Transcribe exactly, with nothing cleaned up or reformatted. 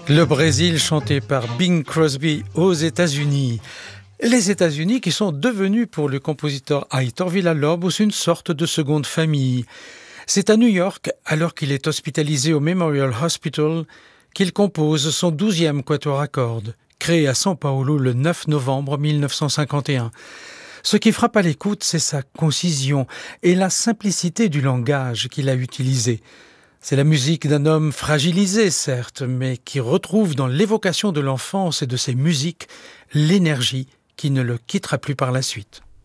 Le Brésil chanté par Bing Crosby aux États-Unis. Les États-Unis qui sont devenus pour le compositeur Aitor Villa-Lobos une sorte de seconde famille. C'est à New York, alors qu'il est hospitalisé au Memorial Hospital, qu'il compose son douzième quatuor à cordes, créé à São Paulo le neuf novembre mille neuf cent cinquante et un. Ce qui frappe à l'écoute, c'est sa concision et la simplicité du langage qu'il a utilisé. C'est la musique d'un homme fragilisé, certes, mais qui retrouve dans l'évocation de l'enfance et de ses musiques l'énergie qui ne le quittera plus par la suite.